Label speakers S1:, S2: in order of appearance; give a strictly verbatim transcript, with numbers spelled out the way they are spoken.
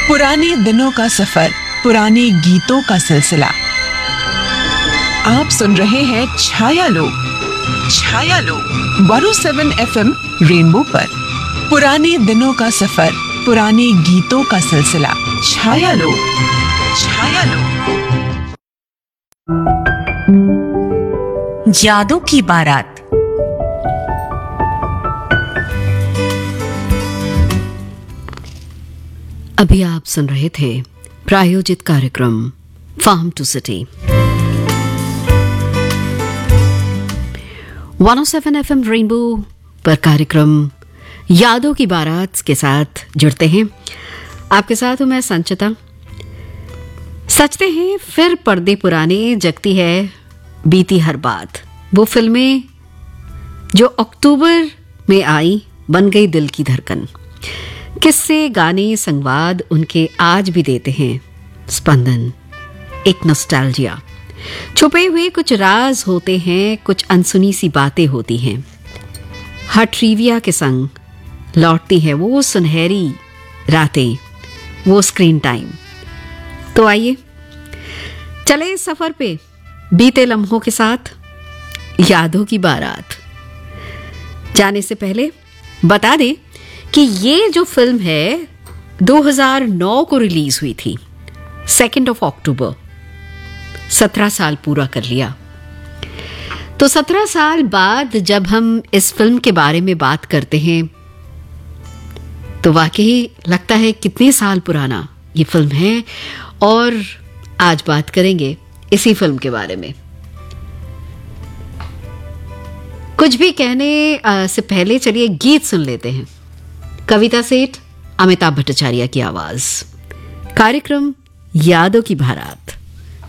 S1: पुराने दिनों का सफर, पुराने गीतों का सिलसिला। आप सुन रहे हैं छाया लोग, छाया लोग one O seven F M rainbow पर। पुराने दिनों का सफर, पुराने गीतों का सिलसिला। छाया लोग, छाया लोग।
S2: यादों की बारात।
S3: अभी आप सुन रहे थे प्रायोजित कार्यक्रम farm to city. One O seven F M rainbow पर कार्यक्रम यादों की बारात के साथ जुड़ते हैं। आपके साथ हूं मैं संचिता। सचते हैं फिर पर्दे पुराने, जगती है बीती हर बात। वो फिल्में जो अक्टूबर में आई, बन गई दिल की धड़कन। किस्से, गाने, संवाद उनके आज भी देते हैं स्पंदन, एक नॉस्टैल्जिया। छुपे हुए कुछ राज होते हैं, कुछ अनसुनी सी बातें होती हैं। हर ट्रिविया के संग लौटती है वो सुनहरी रातें, वो स्क्रीन टाइम। तो आइए चले इस सफर पे बीते लम्हों के साथ, यादों की बारात। जाने से पहले बता दें कि ये जो फिल्म है दो हज़ार नौ को रिलीज हुई थी, सेकेंड ऑफ अक्टूबर। सत्रह साल पूरा कर लिया। तो सत्रह साल बाद जब हम इस फिल्म के बारे में बात करते हैं तो वाकई लगता है कितने साल पुराना ये फिल्म है। और आज बात करेंगे इसी फिल्म के बारे में। कुछ भी कहने आ, से पहले चलिए गीत सुन लेते हैं। कविता सेठ, अमिताभ भट्टाचार्य की आवाज। कार्यक्रम यादों की बारात।